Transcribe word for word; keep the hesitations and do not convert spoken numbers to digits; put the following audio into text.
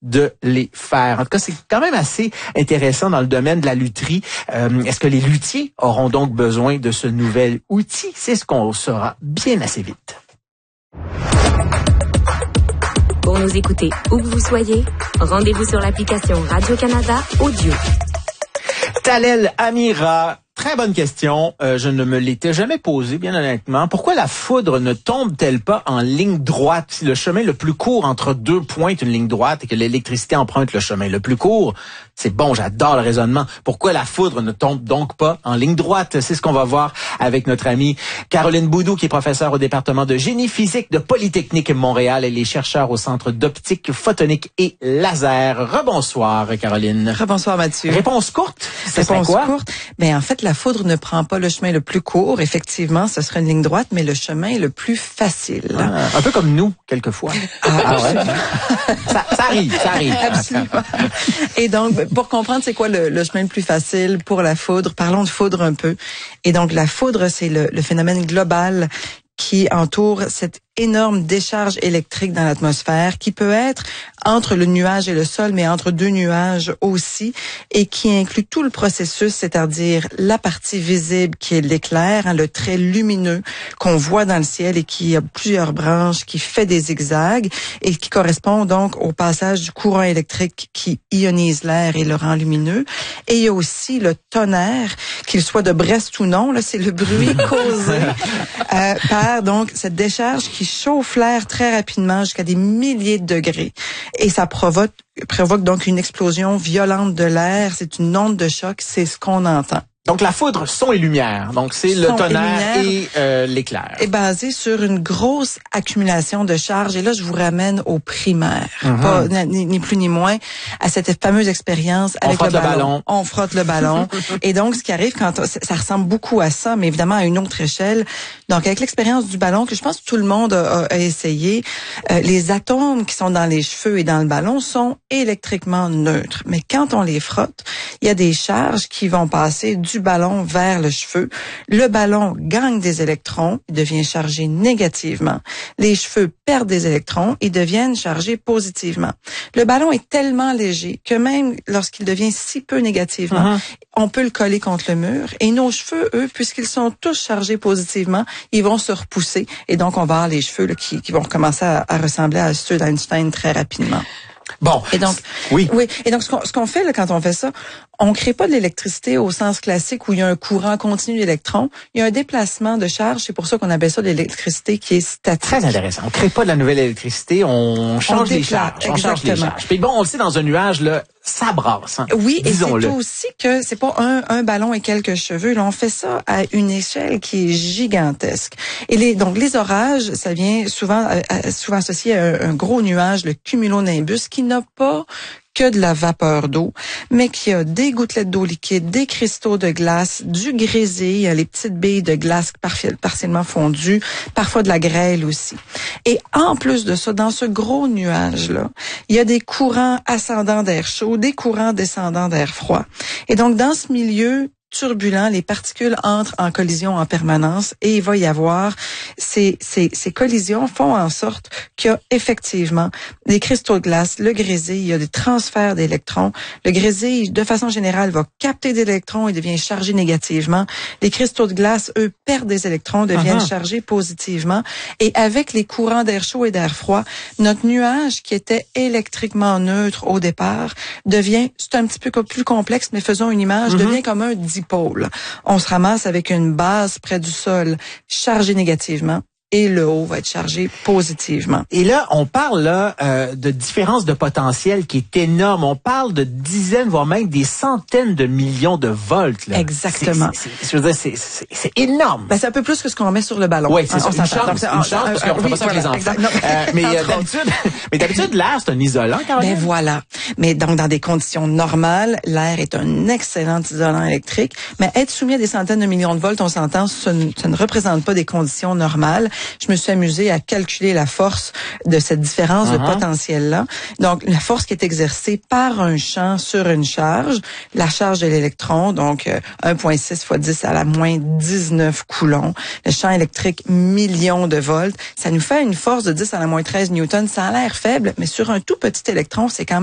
de les faire. En tout cas, c'est quand même assez intéressant dans le domaine de la lutherie. Euh, est-ce que les luthiers auront donc besoin de ce nouvel outil? C'est ce qu'on saura bien assez vite. Pour nous écouter où que vous soyez, rendez-vous sur l'application Radio-Canada Audio. Talel Amira, très bonne question. Euh, je ne me l'étais jamais posée, bien honnêtement. Pourquoi la foudre ne tombe-t-elle pas en ligne droite? Si le chemin le plus court entre deux points est une ligne droite et que l'électricité emprunte le chemin le plus court, c'est bon, j'adore le raisonnement. Pourquoi la foudre ne tombe donc pas en ligne droite? C'est ce qu'on va voir avec notre amie Caroline Boudou, qui est professeure au département de génie physique de Polytechnique Montréal. Elle est chercheure au Centre d'optique photonique et laser. Rebonsoir, Caroline. Rebonsoir, Mathieu. Réponse courte? Réponse quoi? courte. Ben, en fait, la foudre ne prend pas le chemin le plus court. Effectivement, ce serait une ligne droite, mais le chemin le plus facile. Ah, un peu comme nous, quelquefois. Ah, ah ouais? ça, ça arrive, ça arrive. Absolument. Et donc, pour comprendre c'est quoi le, le chemin le plus facile pour la foudre, parlons de foudre un peu. Et donc, la foudre, c'est le, le phénomène global qui entoure cette énorme décharge électrique dans l'atmosphère qui peut être entre le nuage et le sol, mais entre deux nuages aussi, et qui inclut tout le processus, c'est-à-dire la partie visible qui est l'éclair, hein, le trait lumineux qu'on voit dans le ciel et qui a plusieurs branches, qui fait des zigzags et qui correspond donc au passage du courant électrique qui ionise l'air et le rend lumineux. Et il y a aussi le tonnerre, qu'il soit de Brest ou non, là, c'est le bruit causé euh, par donc cette décharge qui chauffe l'air très rapidement jusqu'à des milliers de degrés. Et ça provoque, provoque donc une explosion violente de l'air. C'est une onde de choc, c'est ce qu'on entend. Donc, la foudre, son et lumière. Donc, c'est le tonnerre et, et euh, l'éclair. Est basé sur une grosse accumulation de charges. Et là, je vous ramène au primaire. Mm-hmm. Pas, ni, ni plus ni moins, à cette fameuse expérience avec le ballon. le ballon. On frotte le ballon. Et donc, ce qui arrive quand ça, ça ressemble beaucoup à ça, mais évidemment à une autre échelle. Donc, avec l'expérience du ballon, que je pense que tout le monde a, a essayé, euh, les atomes qui sont dans les cheveux et dans le ballon sont électriquement neutres. Mais quand on les frotte, il y a des charges qui vont passer du du ballon vers le cheveu. Le ballon gagne des électrons, il devient chargé négativement. Les cheveux perdent des électrons et deviennent chargés positivement. Le ballon est tellement léger que même lorsqu'il devient si peu négativement, uh-huh. on peut le coller contre le mur. Et nos cheveux, eux, puisqu'ils sont tous chargés positivement, ils vont se repousser. Et donc, on va avoir les cheveux là, qui, qui vont commencer à, à ressembler à ceux d'Einstein très rapidement. Bon. Et donc, oui. Oui. Et donc, ce qu'on, ce qu'on fait là, quand on fait ça, on crée pas de l'électricité au sens classique où il y a un courant continu d'électrons. Il y a un déplacement de charge. C'est pour ça qu'on appelle ça de l'électricité qui est statique. Très intéressant. On crée pas de la nouvelle électricité. On change on les charges. On exactement. change les charges. Puis bon, on le sait, dans un nuage, là, ça brasse. Hein. Oui, disons-le. Et c'est aussi que c'est pas un, un ballon et quelques cheveux. Là, on fait ça à une échelle qui est gigantesque. Et les, donc, les orages, ça vient souvent, à, souvent associé à un, un gros nuage, le cumulonimbus, qui n'a pas que de la vapeur d'eau, mais qui a des gouttelettes d'eau liquide, des cristaux de glace, du grésil, les petites billes de glace partiellement fondues, parfois de la grêle aussi. Et en plus de ça, dans ce gros nuage-là, il y a des courants ascendants d'air chaud, des courants descendants d'air froid. Et donc, dans ce milieu turbulent, les particules entrent en collision en permanence et il va y avoir ces, ces, ces collisions font en sorte qu'il y a effectivement des cristaux de glace, le grésil, il y a des transferts d'électrons. Le grésil, de façon générale, va capter des électrons et devient chargé négativement. Les cristaux de glace, eux, perdent des électrons, deviennent uh-huh. chargés positivement. Et avec les courants d'air chaud et d'air froid, notre nuage qui était électriquement neutre au départ devient, c'est un petit peu plus complexe, mais faisons une image, uh-huh. devient comme un dipôle. On se ramasse avec une base près du sol chargée négativement. Et le haut va être chargé positivement. Et là, on parle là euh, de différence de potentiel qui est énorme. On parle de dizaines, voire même des centaines de millions de volts. Là. Exactement. C'est, c'est, je veux dire, c'est, c'est, c'est énorme. Ben, c'est un peu plus que ce qu'on met sur le ballon. Oui, c'est hein, ça. On une chance, Donc, c'est, une chance parce qu'on ne fait oui, pas ça voilà, avec les enfants. Euh, mais, euh, d'habitude, mais d'habitude, l'air, c'est un isolant, quand même. Ben voilà. Mais donc, dans des conditions normales, l'air est un excellent isolant électrique. Mais être soumis à des centaines de millions de volts, on s'entend, ça ne, ça ne représente pas des conditions normales. Je me suis amusée à calculer la force de cette différence uh-huh. de potentiel-là. Donc, la force qui est exercée par un champ sur une charge, la charge de l'électron, donc euh, un virgule six fois dix à la moins dix-neuf coulombs, le champ électrique, millions de volts, ça nous fait une force de dix à la moins treize newtons. Ça a l'air faible, mais sur un tout petit électron, c'est quand même